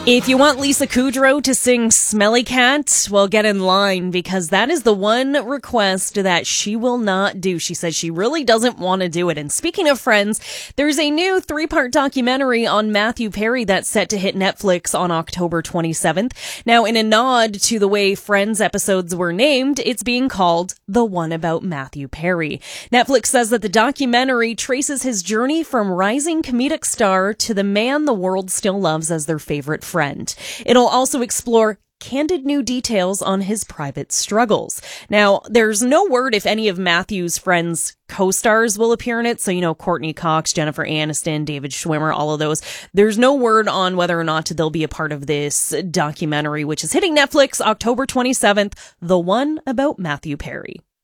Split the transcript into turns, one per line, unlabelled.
If you want Lisa Kudrow to sing Smelly Cat, well, get in line, because that is the one request that she will not do. She says she really doesn't want to do it. And speaking of Friends, there's a new 3-part documentary on Matthew Perry that's set to hit Netflix on October 27th. Now, in a nod to the way Friends episodes were named, it's being called The One About Matthew Perry. Netflix says that the documentary traces his journey from rising comedic star to the man the world still loves as their favorite friend. It'll also explore candid new details on his private struggles. Now, there's no word if any of Matthew's Friends co-stars will appear in it. So, Courtney Cox, Jennifer Aniston, David Schwimmer, all of those. There's no word on whether or not they'll be a part of this documentary, which is hitting Netflix October 27th, The One About Matthew Perry.